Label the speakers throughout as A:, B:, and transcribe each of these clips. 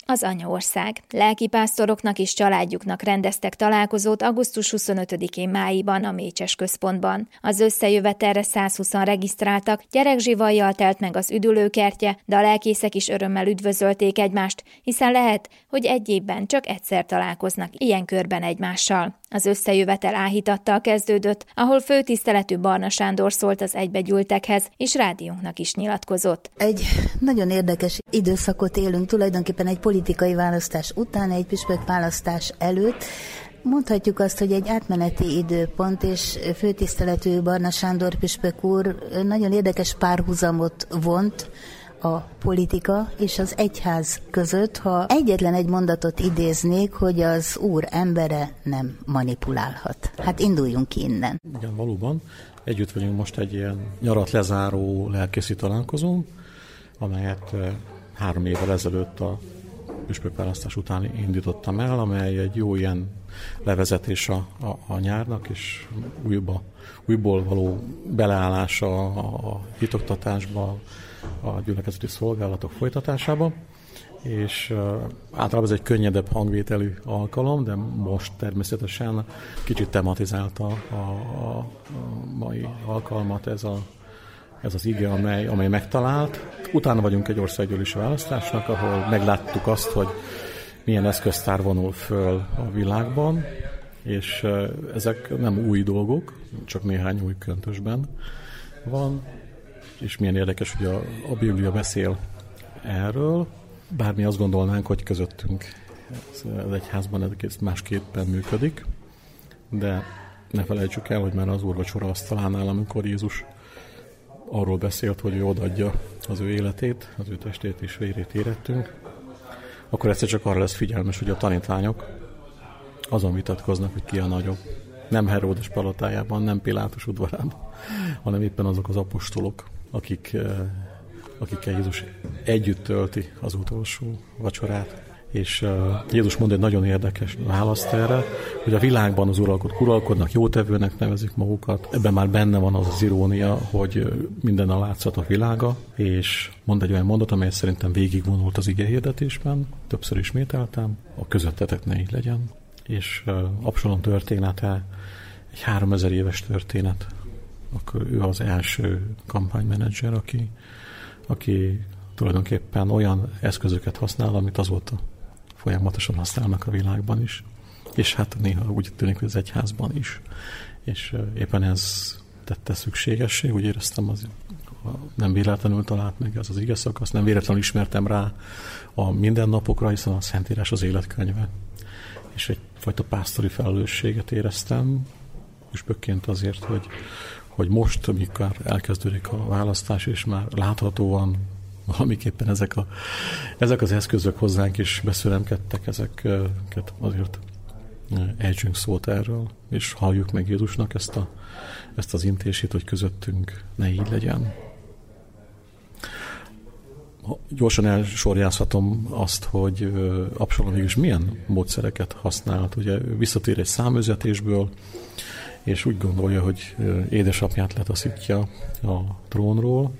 A: Az anyaország. Lelkipásztoroknak és családjuknak rendeztek találkozót augusztus 25-én Máiban a Mécses Központban. Az összejövetelre 120-an regisztráltak, gyerekzsivajjal telt meg az üdülőkertje, de a lelkészek is örömmel üdvözölték egymást, hiszen lehet, hogy egy évben csak egyszer találkoznak ilyen körben egymással. Az összejövetel áhítattal kezdődött, ahol főtiszteletű Barna Sándor szólt az egybegyűltekhez, és rádiónknak is nyilatkozott.
B: Egy nagyon érdekes időszakot élünk, tulajdonképpen egy politikai választás után, egy püspökválasztás előtt. Mondhatjuk azt, hogy egy átmeneti időpont, és főtiszteletű Barna Sándor püspök úr nagyon érdekes párhuzamot vont a politika és az egyház között, ha egyetlen egy mondatot idéznék, hogy az Úr embere nem manipulálhat. Hát induljunk ki innen.
C: Igen, valóban. Együtt vagyunk most egy ilyen nyarat lezáró lelkészi találkozón, amelyet 3 évvel ezelőtt a püspökválasztás után indítottam el, amely egy jó ilyen levezetés a nyárnak, és újból való beleállása a hitoktatásba, a gyülekezeti szolgálatok folytatásába, és általában ez egy könnyedebb hangvételű alkalom, de most természetesen kicsit tematizálta a mai alkalmat ez az ige, amely megtalált. Utána vagyunk egy országgyűlési választásnak, ahol megláttuk azt, hogy milyen eszköztár vonul föl a világban, és ezek nem új dolgok, csak néhány új köntösben van, és milyen érdekes, hogy a Biblia beszél erről. Bár mi azt gondolnánk, hogy közöttünk az egyházban ez másképpen működik, de ne felejtsük el, hogy már az úrvacsora asztalánál, amikor Jézus arról beszélt, hogy ő odaadja az ő életét, az ő testét és vérét érettünk, akkor egyszer csak arra lesz figyelmes, hogy a tanítványok azon vitatkoznak, hogy ki a nagyobb. Nem Heródes palotájában, nem Pilátus udvarában, hanem éppen azok az apostolok, akikkel Jézus együtt tölti az utolsó vacsorát. És Jézus mond egy nagyon érdekes választ erre, hogy a világban az uralkodnak, jótevőnek nevezik magukat. Ebben már benne van az irónia, hogy minden a látszatok világa, és mond egy olyan mondat, amely szerintem végigvonult az igehirdetésben, többször ismételtem, a közöttetek ne így legyen. És Absalom története egy 3000 éves történet. Akkor ő az első kampánymenedzser, aki tulajdonképpen olyan eszközöket használ, amit azóta folyamatosan használnak a világban is. És hát néha úgy tűnik, hogy az egyházban is. És éppen ez tette szükségessé, úgy éreztem, nem véletlenül talált meg ez az ige szakasz, nem véletlenül ismertem rá a mindennapokra, hiszen a Szentírás az életkönyve. És egyfajta pásztori felelősséget éreztem, püspökként azért, hogy most, amikor elkezdődik a választás, és már láthatóan valamiképpen ezek az eszközök hozzánk is beszülemkedtek, ezeket azért ejtsünk szót erről, és halljuk meg Jézusnak ezt az intését, hogy közöttünk ne így legyen. Gyorsan elsorjázhatom azt, hogy Absalom mégis milyen módszereket használt. Ugye visszatér egy számüzetésből, és úgy gondolja, hogy édesapját letaszítja a trónról,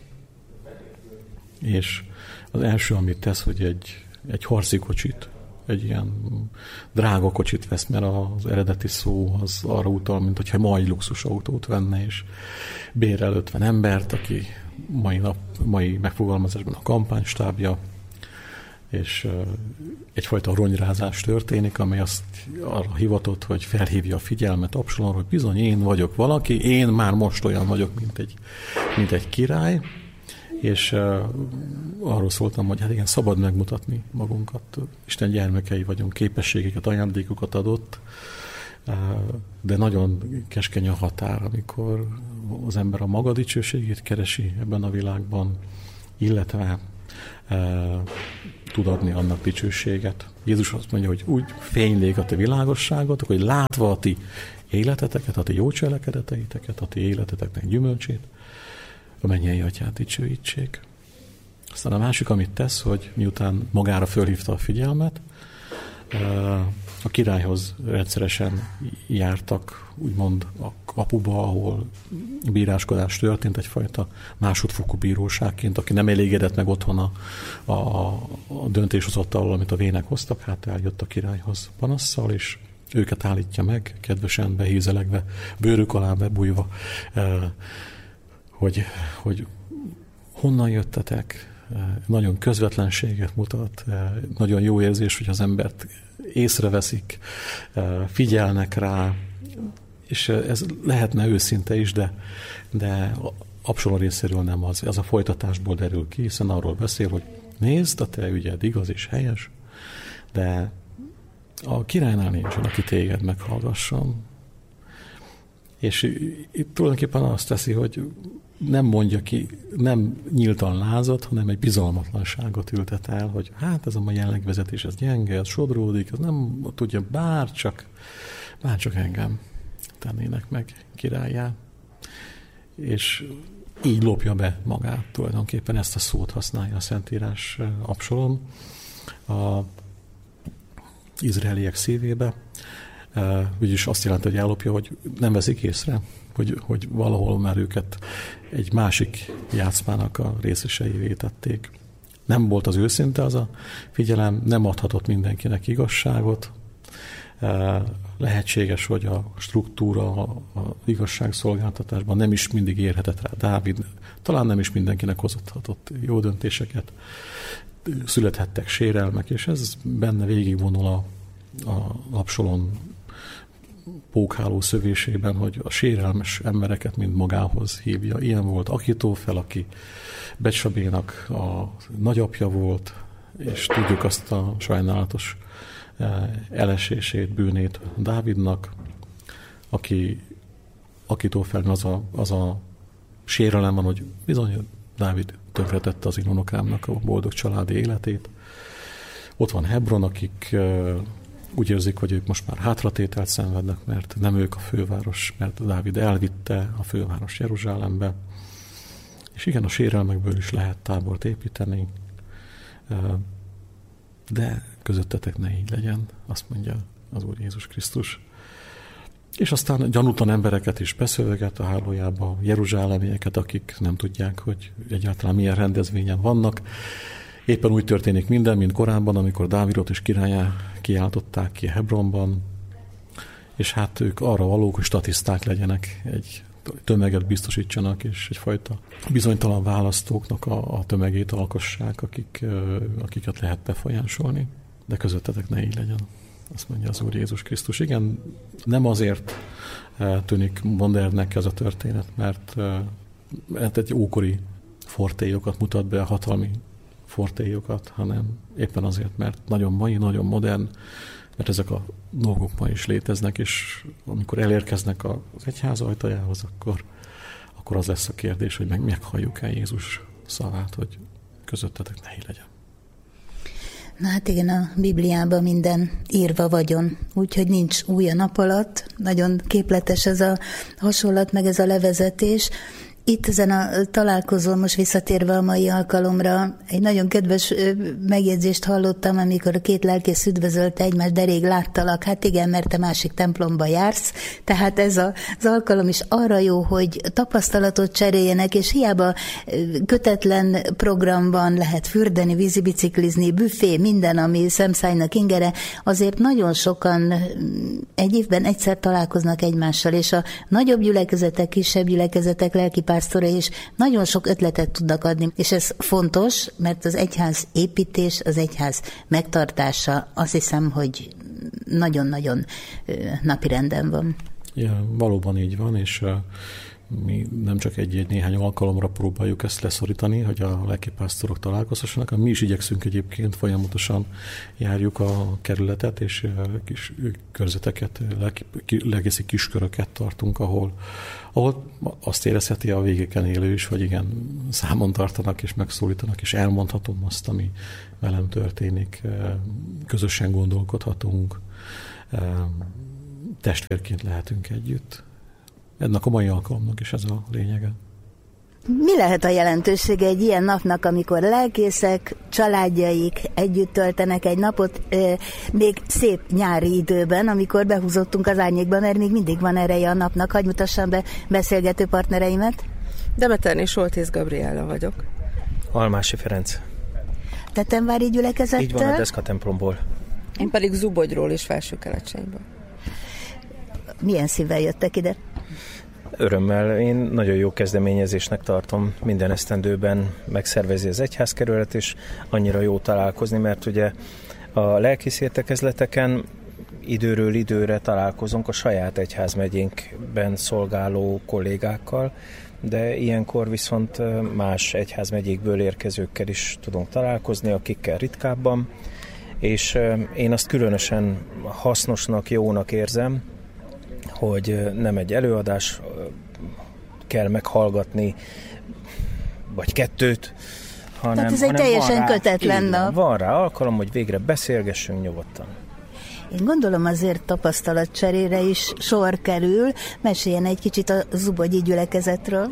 C: és az első, amit tesz, hogy egy harci kocsit, egy ilyen drága kocsit vesz, mert az eredeti szó az arra utal, mint hogyha mai luxusautót venne, és bérel 50 embert, aki mai megfogalmazásban a kampánystábja, és egyfajta ronyrázás történik, amely azt arra hivatott, hogy felhívja a figyelmet Absalomra, hogy bizony én vagyok valaki, én már most olyan vagyok, mint egy király, és arról szóltam, hogy hát igen, szabad megmutatni magunkat, Isten gyermekei vagyunk, képességeket, ajándékokat adott, de nagyon keskeny a határ, amikor az ember a maga dicsőségét keresi ebben a világban, illetve tud adni annak dicsőséget. Jézus azt mondja, hogy úgy fénylik a ti világosságot, hogy látva a ti életeteket, a ti jó cselekedeteiteket, a ti életeteknek gyümölcsét, a mennyei atyát dicsőítsék. Aztán a másik, amit tesz, hogy miután magára fölhívta a figyelmet, a királyhoz rendszeresen jártak, úgymond a kapuba, ahol bíráskodás történt, egyfajta másodfokú bíróságként, aki nem elégedett meg otthon a döntéshozatal, amit a vének hoztak, hát eljött a királyhoz panasszal, és őket állítja meg, kedvesen behízelegve, bőrük alá bebújva, hogy honnan jöttetek, nagyon közvetlenséget mutat, nagyon jó érzés, hogy az embert észreveszik, figyelnek rá, és ez lehetne őszinte is, de Absalom részéről nem az. Ez a folytatásból derül ki, hiszen arról beszél, hogy nézd, a te ügyed igaz és helyes, de a királynál nincsen, aki téged meghallgasson. És itt tulajdonképpen azt teszi, hogy nem mondja ki, nem nyíltan lázad, hanem egy bizalmatlanságot ültet el, hogy hát ez a mai jelenlegi vezetés, ez gyenge, ez sodródik, ez nem tudja, bárcsak engem tennének meg királlyá. És így lopja be magát, tulajdonképpen ezt a szót használja a Szentírás Absalom a izraeliek szívébe. Úgyis azt jelenti, hogy ellopja, hogy nem veszik észre, hogy valahol már őket egy másik játszmának a részeseivé tették. Nem volt az őszinte az a figyelem, nem adhatott mindenkinek igazságot. Lehetséges, hogy a struktúra, a igazságszolgáltatásban nem is mindig érhetett rá Dávid, talán nem is mindenkinek hozhatott jó döntéseket, születhettek sérelmek, és ez benne végigvonul a Absalom pókháló szövésében, hogy a sérelmes embereket mind magához hívja. Ilyen volt Ahitófel, aki Betsabénak a nagyapja volt, és tudjuk azt a sajnálatos elesését, bűnét Dávidnak, aki Ahitófelben az a sérelem van, hogy bizony Dávid tönkretette az én unokámnak a boldog családi életét. Ott van Hebron, akik úgy érzik, hogy ők most már hátratételt szenvednek, mert nem ők a főváros, mert Dávid elvitte a főváros Jeruzsálembe. És igen, a sérelmekből is lehet tábort építeni, de közöttetek ne így legyen, azt mondja az Úr Jézus Krisztus. És aztán gyanútlan embereket is beszöveget a hálójába, jeruzsálemieket, akik nem tudják, hogy egyáltalán milyen rendezvényen vannak. Éppen úgy történik minden, mint korábban, amikor Dávidot és királyá kiáltották ki Hebronban, és hát ők arra valók, hogy statiszták legyenek, egy tömeget biztosítsanak, és egyfajta bizonytalan választóknak a tömegét alkossák, akiket lehet befolyásolni. De közöttetek ne így legyen, azt mondja az Úr Jézus Krisztus. Igen, nem azért tűnik modernnek ez a történet, mert egy ókori fortélyokat mutat be, a hatalmi fortélyokat, hanem éppen azért, mert nagyon mai, nagyon modern, mert ezek a dolgok ma is léteznek, és amikor elérkeznek az egyház ajtajához, akkor az lesz a kérdés, hogy meghalljuk-e Jézus szavát, hogy közöttetek ne így legyen.
B: Na hát igen, a Bibliában minden írva vagyon, úgyhogy nincs új a nap alatt. Nagyon képletes ez a hasonlat, meg ez a levezetés. Itt ezen a találkozón, most visszatérve a mai alkalomra, egy nagyon kedves megjegyzést hallottam, amikor a két lelkész üdvözölte egymást, de rég láttalak. Hát igen, mert te másik templomba jársz, tehát ez az alkalom is arra jó, hogy tapasztalatot cseréljenek, és hiába kötetlen programban lehet fürdeni, vízibiciklizni, büfé, minden, ami szemszájnak ingere, azért nagyon sokan egy évben egyszer találkoznak egymással, és a nagyobb gyülekezetek, kisebb gyülekezetek, lelkipásztorai is nagyon sok ötletet tudnak adni, és ez fontos, mert az egyház építés, az egyház megtartása, azt hiszem, hogy nagyon-nagyon napirenden van.
C: Ja, valóban így van, és mi nem csak néhány alkalomra próbáljuk ezt leszorítani, hogy a lelkipásztorok találkozhassanak, hanem mi is igyekszünk egyébként, folyamatosan járjuk a kerületet, és kis körzeteket, legészi kisköröket tartunk, ahol azt érezheti a végeken élő is, hogy igen, számon tartanak és megszólítanak, és elmondhatom azt, ami velem történik, közösen gondolkodhatunk, testvérként lehetünk együtt. Ennek a mai alkalomnak is ez a lényege.
B: Mi lehet a jelentősége egy ilyen napnak, amikor lelkészek, családjaik együtt töltenek egy napot, még szép nyári időben, amikor behúzottunk az árnyékba, mert még mindig van ereje a napnak. Hadd mutassam be beszélgető partnereimet.
D: Demeterné Soltész Gabriella vagyok.
E: Almási Ferenc.
B: Tetemvári gyülekezettel.
D: Így van, a Deszka templomból.
E: Én pedig Zubogyról és Felső-Keletségyből.
B: Milyen szívvel jöttek ide?
D: Örömmel. Én nagyon jó kezdeményezésnek tartom minden esztendőben megszervezi az egyházkerület, és annyira jó találkozni, mert ugye a lelkész értekezleteken időről időre találkozunk a saját egyházmegyénkben szolgáló kollégákkal, de ilyenkor viszont más egyházmegyékből érkezőkkel is tudunk találkozni, akikkel ritkábban, és én azt különösen hasznosnak, jónak érzem, hogy nem egy előadás kell meghallgatni, vagy kettőt, hanem,
B: tehát ez egy teljesen kötetlen nap.
D: Van rá alkalom, hogy végre beszélgessünk nyugodtan.
B: Én gondolom azért tapasztalatcserére is sor kerül. Meséljen egy kicsit a zubogyi gyülekezetről.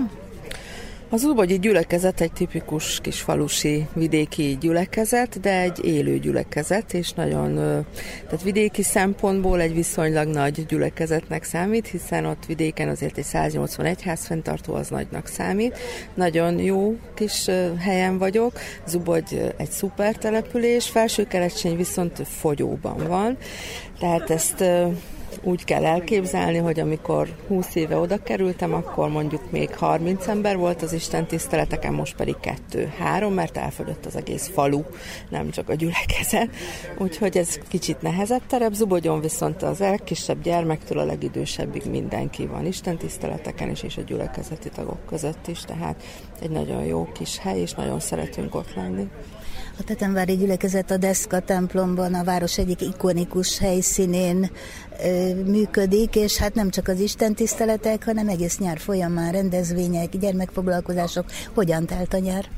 E: A zubogyi gyülekezet egy tipikus kis falusi vidéki gyülekezet, de egy élő gyülekezet, és nagyon, tehát vidéki szempontból egy viszonylag nagy gyülekezetnek számít, hiszen ott vidéken azért egy 181 házfenntartó az nagynak számít. Nagyon jó kis helyen vagyok, Zubogy egy szuper település, Felső-Keletsény viszont fogyóban van, tehát ezt úgy kell elképzelni, hogy amikor 20 éve oda kerültem, akkor mondjuk még 30 ember volt az istentiszteleteken, most pedig 2-3, mert elfogyott az egész falu, nem csak a gyülekezet. Úgyhogy ez kicsit nehezebb terep. Zubogyon viszont az legkisebb gyermektől a legidősebbig mindenki van istentiszteleteken is, és a gyülekezeti tagok között is, tehát egy nagyon jó kis hely, és nagyon szeretünk ott lenni.
B: A Tetemvári gyülekezet a Deszka templomban, a város egyik ikonikus helyszínén működik, és hát nem csak az istentiszteletek, hanem egész nyár folyamán rendezvények, gyermekfoglalkozások. Hogyan telt a nyár?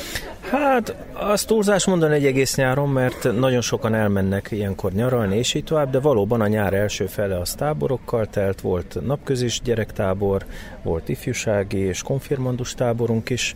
D: Hát azt túlzás mondani egy egész nyáron, mert nagyon sokan elmennek ilyenkor nyaralni, és így tovább, de valóban a nyár első fele az táborokkal telt, volt napközis gyerektábor, volt ifjúsági és konfirmandus táborunk is.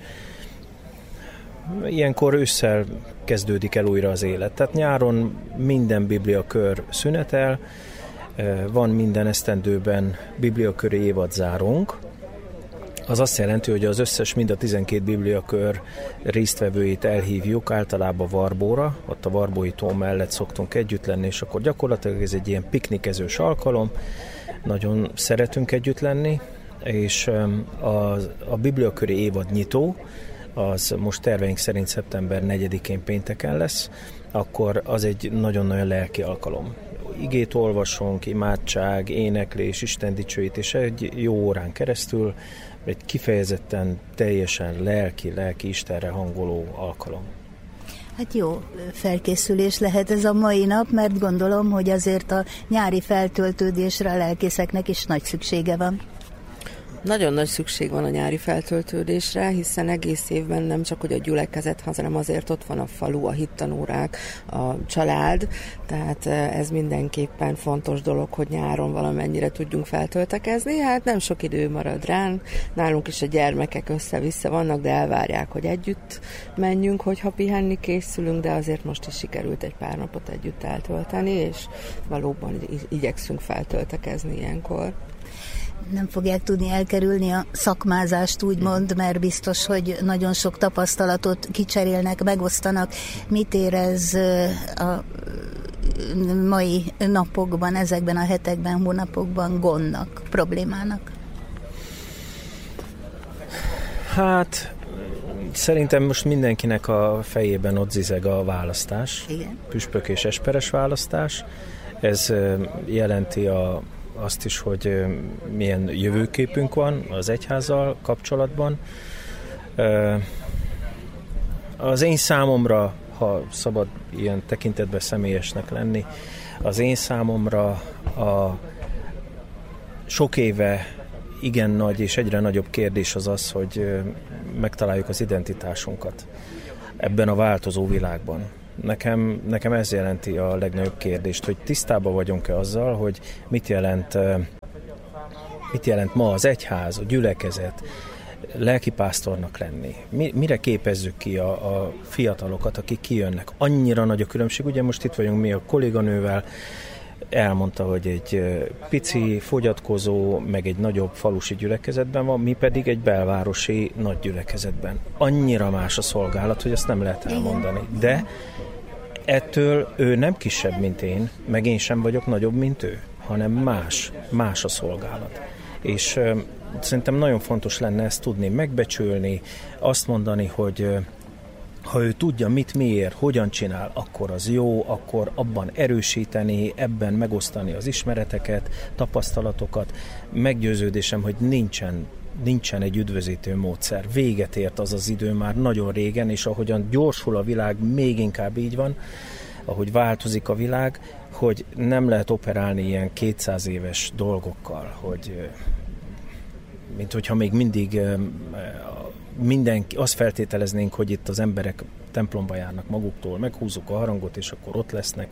D: Ilyenkor ősszel kezdődik el újra az élet. Tehát nyáron minden bibliakör szünetel, van minden esztendőben bibliaköri évadzárunk. Az azt jelenti, hogy az összes, mind a 12 bibliakör résztvevőit elhívjuk általában Varbóra, ott a Varbói tó mellett szoktunk együtt lenni, és akkor gyakorlatilag ez egy ilyen piknikezős alkalom, nagyon szeretünk együtt lenni, és a bibliaköri évad nyitó, az most terveink szerint szeptember 4-én pénteken lesz, akkor az egy nagyon-nagyon lelki alkalom. Igét olvasunk, imádság, éneklés, istendicsőítés egy jó órán keresztül, egy kifejezetten teljesen lelki Istenre hangoló alkalom.
B: Hát jó felkészülés lehet ez a mai nap, mert gondolom, hogy azért a nyári feltöltődésre a lelkészeknek is nagy szüksége van.
E: Nagyon nagy szükség van a nyári feltöltődésre, hiszen egész évben nem csak hogy a gyülekezet, hanem azért ott van a falu, a hittanórák, a család, tehát ez mindenképpen fontos dolog, hogy nyáron valamennyire tudjunk feltöltekezni. Hát nem sok idő marad ránk, nálunk is a gyermekek össze-vissza vannak, de elvárják, hogy együtt menjünk, hogyha pihenni készülünk, de azért most is sikerült egy pár napot együtt eltölteni, és valóban igyekszünk feltöltekezni ilyenkor.
B: Nem fogják tudni elkerülni a szakmázást, úgymond, mert biztos, hogy nagyon sok tapasztalatot kicserélnek, megosztanak. Mit érez a mai napokban, ezekben a hetekben, hónapokban gondnak, problémának?
D: Hát szerintem most mindenkinek a fejében ott zizeg a választás.
B: Igen.
D: Püspök és esperes választás. Ez jelenti azt is, hogy milyen jövőképünk van az egyházzal kapcsolatban. Az én számomra, ha szabad ilyen tekintetben személyesnek lenni, az én számomra a sok éve igen nagy és egyre nagyobb kérdés az, hogy megtaláljuk az identitásunkat ebben a változó világban. Nekem ez jelenti a legnagyobb kérdést, hogy tisztában vagyunk-e azzal, hogy mit jelent ma az egyház, a gyülekezet, lelkipásztornak lenni. Mire képezzük ki a fiatalokat, akik kijönnek? Annyira nagy a különbség. Ugye most itt vagyunk mi a kolléganővel, elmondta, hogy egy pici, fogyatkozó, meg egy nagyobb falusi gyülekezetben van, mi pedig egy belvárosi nagy gyülekezetben. Annyira más a szolgálat, hogy ezt nem lehet elmondani. De ettől ő nem kisebb, mint én, meg én sem vagyok nagyobb, mint ő, hanem más a szolgálat. És szerintem nagyon fontos lenne ezt tudni megbecsülni, azt mondani, hogy ha ő tudja, mit, miért, hogyan csinál, akkor az jó, akkor abban erősíteni, ebben megosztani az ismereteket, tapasztalatokat. Meggyőződésem, hogy nincsen egy üdvözítő módszer. Véget ért az az idő már nagyon régen, és ahogyan gyorsul a világ, még inkább így van, ahogy változik a világ, hogy nem lehet operálni ilyen 200 éves dolgokkal, hogy mint hogyha még mindig mindenki, azt feltételeznénk, hogy itt az emberek templomba járnak maguktól, meghúzzuk a harangot, és akkor ott lesznek.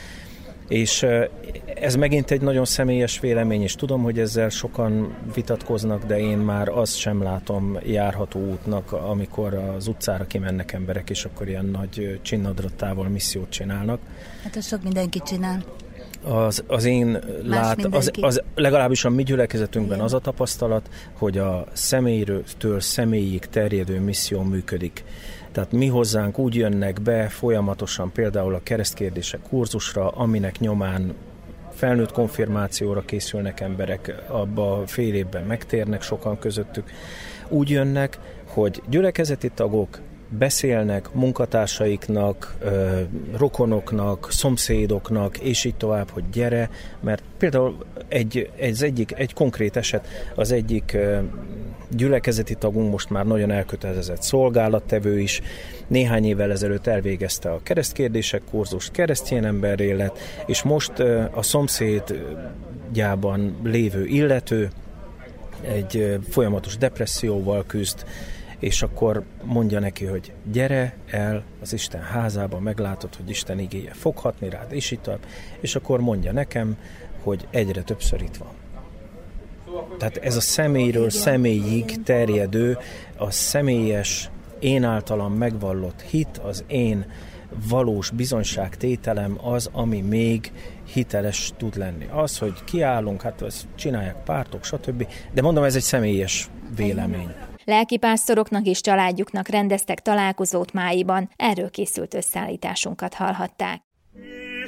D: És ez megint egy nagyon személyes vélemény, és tudom, hogy ezzel sokan vitatkoznak, de én már azt sem látom járható útnak, amikor az utcára kimennek emberek, és akkor ilyen nagy csinnadrottával missziót csinálnak.
B: Hát az sok mindenki csinál.
D: Az én legalábbis a mi gyülekezetünkben az a tapasztalat, hogy a személytől személyig terjedő misszió működik. Tehát mi hozzánk úgy jönnek be folyamatosan például a keresztkérdések kurzusra, aminek nyomán felnőtt konfirmációra készülnek emberek, abba a fél évben megtérnek sokan közöttük. Úgy jönnek, hogy gyülekezeti tagok beszélnek munkatársaiknak, rokonoknak, szomszédoknak, és így tovább, hogy gyere, mert például egy konkrét eset, az egyik gyülekezeti tagunk most már nagyon elkötelezett szolgálattevő is, néhány évvel ezelőtt elvégezte a keresztkérdések kurzust, keresztény emberré lett, és most a szomszédjában lévő illető egy folyamatos depresszióval küzd, és akkor mondja neki, hogy gyere el az Isten házába, meglátod, hogy Isten igéje fog hatni rád, és így tovább. És akkor mondja nekem, hogy egyre többször itt van. Tehát ez a személyről személyig terjedő, a személyes, én általam megvallott hit, az én valós bizonyságtételem az, ami még hiteles tud lenni. Az, hogy kiállunk, hát ezt csinálják pártok, stb. De mondom, ez egy személyes vélemény.
A: Lelkipásztoroknak és családjuknak rendeztek találkozót májban, erről készült összeállításunkat hallhatták.